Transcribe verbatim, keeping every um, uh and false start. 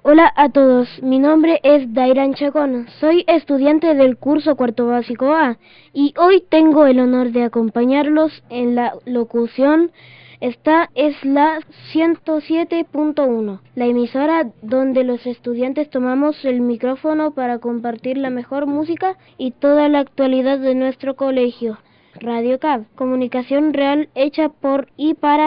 Hola a todos, mi nombre es Dairan Chacón, soy estudiante del curso cuarto básico A y hoy tengo el honor de acompañarlos en la locución. Esta es la ciento siete punto uno, la emisora donde los estudiantes tomamos el micrófono para compartir la mejor música y toda la actualidad de nuestro colegio. Radio C A B, comunicación real hecha por y para